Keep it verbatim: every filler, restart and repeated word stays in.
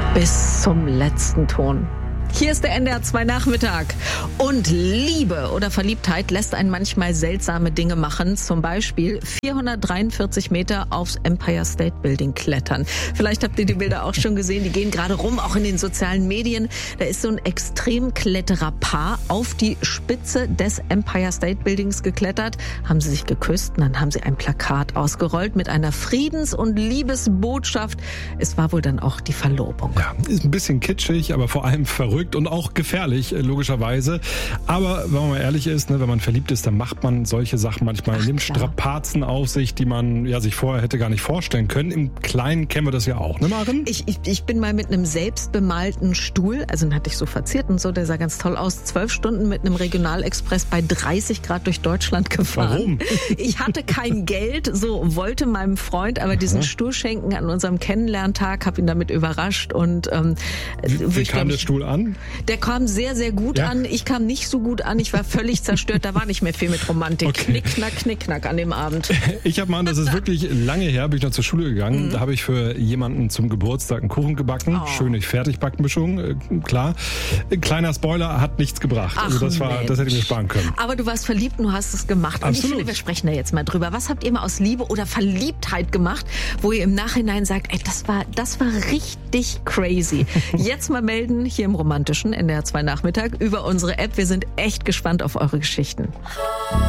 Bis zum letzten Ton. Hier ist der N D R zwei Nachmittag. Und Liebe oder Verliebtheit lässt einen manchmal seltsame Dinge machen. Zum Beispiel vierhundertdreiundvierzig Meter aufs Empire State Building klettern. Vielleicht habt ihr die Bilder auch schon gesehen. Die gehen gerade rum, auch in den sozialen Medien. Da ist so ein Extremklettererpaar auf die Spitze des Empire State Buildings geklettert. Haben sie sich geküsst und dann haben sie ein Plakat ausgerollt mit einer Friedens- und Liebesbotschaft. Es war wohl dann auch die Verlobung. Ja, ist ein bisschen kitschig, aber vor allem verrückt. Und auch gefährlich, logischerweise. Aber wenn man mal ehrlich ist, ne, wenn man verliebt ist, dann macht man solche Sachen manchmal, Ach, nimmt klar. Strapazen auf sich, die man ja sich vorher hätte gar nicht vorstellen können. Im Kleinen kennen wir das ja auch, ne Maren? Ich, ich, ich bin mal mit einem selbstbemalten Stuhl, also den hatte ich so verziert und so, der sah ganz toll aus, zwölf Stunden mit einem Regionalexpress bei dreißig Grad durch Deutschland gefahren. Warum? Ich hatte kein Geld, so wollte meinem Freund aber diesen Aha. Stuhl schenken an unserem Kennenlerntag, habe ihn damit überrascht und ähm, Wie, wie ich kam glaub, der Stuhl an? Der kam sehr, sehr gut Ja. an. Ich kam nicht so gut an. Ich war völlig zerstört. Da war nicht mehr viel mit Romantik. Okay. Knickknack, knickknack an dem Abend. Ich habe mal, das ist wirklich lange her, bin ich noch zur Schule gegangen. Mhm. Da habe ich für jemanden zum Geburtstag einen Kuchen gebacken. Oh. Schöne Fertigbackmischung, äh, klar. Kleiner Spoiler, hat nichts gebracht. Ach, also das war, das hätte ich mir Mensch. sparen können. Aber du warst verliebt und du hast es gemacht. Und ich Absolut. finde, wir sprechen da jetzt mal drüber. Was habt ihr mal aus Liebe oder Verliebtheit gemacht, wo ihr im Nachhinein sagt, ey, das war, das war richtig crazy. Jetzt mal melden hier im romantischen N D R zwei Nachmittag über unsere App. Wir sind echt gespannt auf eure Geschichten.